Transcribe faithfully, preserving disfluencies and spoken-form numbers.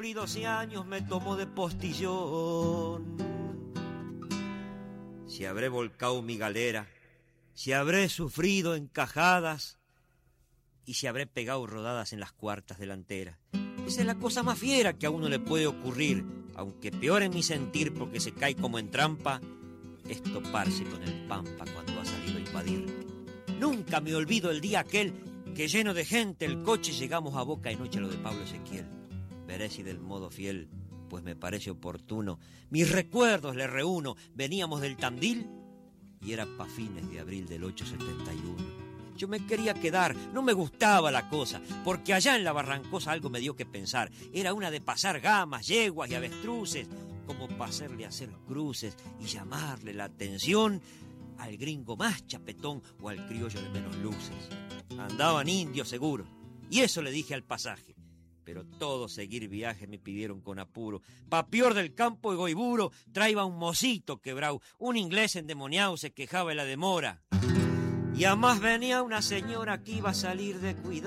cumplí doce años me tomó de postillón. Si habré volcado mi galera, si habré sufrido encajadas y si habré pegado rodadas en las cuartas delanteras. Esa es la cosa más fiera que a uno le puede ocurrir, aunque peor en mi sentir porque se cae como en trampa, es toparse con el pampa cuando ha salido a invadir. Nunca me olvido el día aquel que lleno de gente el coche llegamos a Boca de Noche a lo de Pablo Ezequiel. Veré si del modo fiel, pues me parece oportuno, mis recuerdos le reúno. Veníamos del Tandil y era pa' fines de abril del ocho setenta y uno. Yo me quería quedar, no me gustaba la cosa, porque allá en la Barrancosa algo me dio que pensar. Era una de pasar gamas, yeguas y avestruces, como para hacerle hacer cruces y llamarle la atención al gringo más chapetón o al criollo de menos luces. Andaban indios seguro, y eso le dije al pasaje. Pero todo seguir viaje me pidieron con apuro. Pa' pior del campo de Goiburo, traía un mocito quebrao, un inglés endemoniado se quejaba de la demora. Y además venía una señora que iba a salir de cuidado.